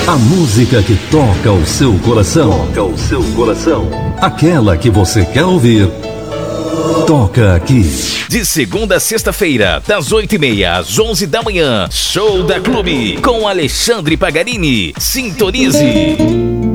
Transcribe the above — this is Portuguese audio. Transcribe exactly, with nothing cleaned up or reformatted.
A música que toca o seu coração. Toca o seu coração. Aquela que você quer ouvir. Toca aqui. De segunda a sexta-feira, das oito e meia às onze da manhã, Show da Clube, com Alexandre Pagarini. Sintonize.